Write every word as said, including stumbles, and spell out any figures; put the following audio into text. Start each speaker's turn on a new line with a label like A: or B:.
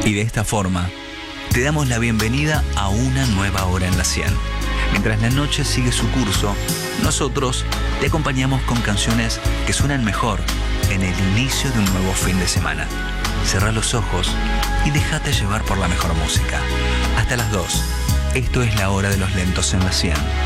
A: Y de esta forma, te damos la bienvenida a una nueva hora en la cien. Mientras la noche sigue su curso, nosotros te acompañamos con canciones que suenan mejor en el inicio de un nuevo fin de semana. Cerrá los ojos y déjate llevar por la mejor música. Hasta las dos. Esto es la hora de los lentos en la cien.